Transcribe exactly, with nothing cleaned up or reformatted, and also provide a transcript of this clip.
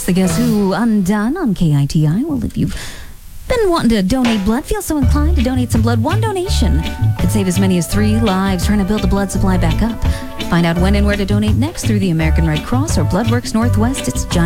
the Guess Who Undone on K I T I. Well, if you've been wanting to donate blood, feel so inclined to donate some blood, one donation could save as many as three lives trying to build the blood supply back up. Find out when and where to donate next through the American Red Cross or Bloodworks Northwest. It's Johnny